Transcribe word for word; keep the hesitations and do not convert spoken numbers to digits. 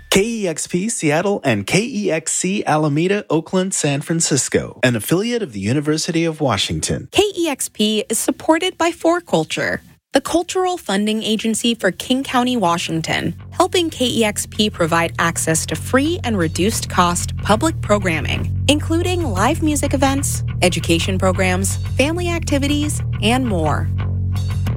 K E X P Seattle and K E X C Alameda, Oakland, San Francisco, an affiliate of the University of Washington. K E X P is supported by four Culture, the cultural funding agency for King County, Washington, helping K E X P provide access to free and reduced-cost public programming, including live music events, education programs, family activities, and more.